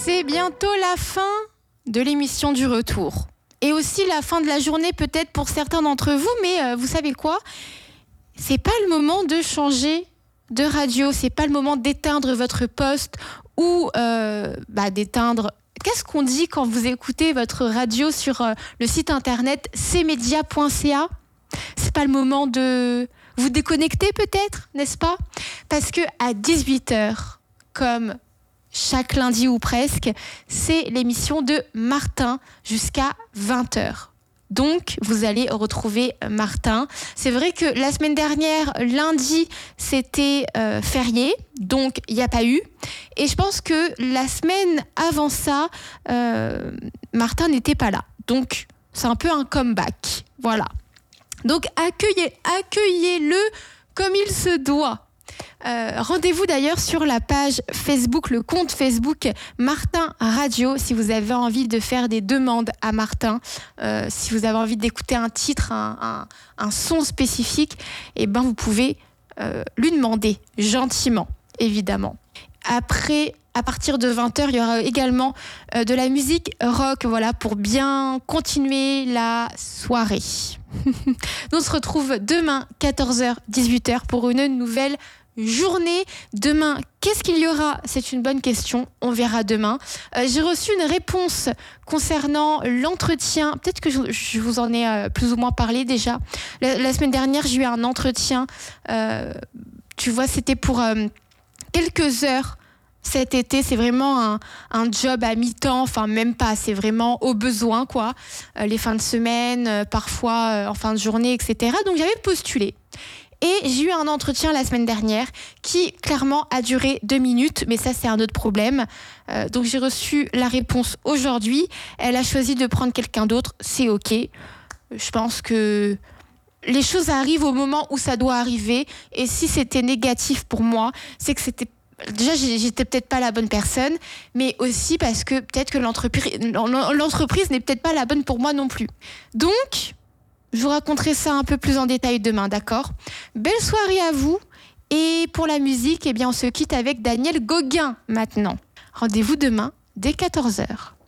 C'est bientôt la fin de l'émission du retour. Et aussi la fin de la journée peut-être pour certains d'entre vous, mais vous savez quoi ? C'est pas le moment de changer de radio, c'est pas le moment d'éteindre votre poste ou d'éteindre... Qu'est-ce qu'on dit quand vous écoutez votre radio sur le site internet cmedia.ca ? C'est pas le moment de vous déconnecter peut-être, n'est-ce pas ? Parce que à 18h, comme chaque lundi ou presque, c'est l'émission de Martin jusqu'à 20h. Donc, vous allez retrouver Martin. C'est vrai que la semaine dernière, lundi, c'était férié, donc il n'y a pas eu. Et je pense que la semaine avant ça, Martin n'était pas là. Donc, c'est un peu un comeback. Voilà. Donc, accueillez-le comme il se doit. Rendez-vous d'ailleurs sur la page Facebook, le compte Facebook Martin Radio, si vous avez envie de faire des demandes à Martin, si vous avez envie d'écouter un titre, un son spécifique, et ben vous pouvez lui demander gentiment, évidemment. Après, à partir de 20h, il y aura également de la musique rock, voilà, pour bien continuer la soirée. Nous on se retrouve demain, 14h, 18h, pour une nouvelle journée. Demain, qu'est-ce qu'il y aura ? C'est une bonne question, on verra demain. J'ai reçu une réponse concernant l'entretien. Peut-être que je vous en ai plus ou moins parlé déjà. La semaine dernière, j'ai eu un entretien. Tu vois, c'était pour quelques heures. Cet été, c'est vraiment un job à mi-temps, enfin même pas, c'est vraiment au besoin, quoi. Les fins de semaine, parfois en fin de journée, etc. Donc j'avais postulé. Et j'ai eu un entretien la semaine dernière qui, clairement, a duré 2 minutes. Mais ça, c'est un autre problème. Donc, j'ai reçu la réponse aujourd'hui. Elle a choisi de prendre quelqu'un d'autre. C'est OK. Je pense que les choses arrivent au moment où ça doit arriver. Et si c'était négatif pour moi, c'est que c'était... Déjà, j'étais peut-être pas la bonne personne, mais aussi parce que peut-être que l'entreprise n'est peut-être pas la bonne pour moi non plus. Donc... je vous raconterai ça un peu plus en détail demain, d'accord ? Belle soirée à vous. Et pour la musique, eh bien, on se quitte avec Daniel Gauguin maintenant. Rendez-vous demain dès 14h.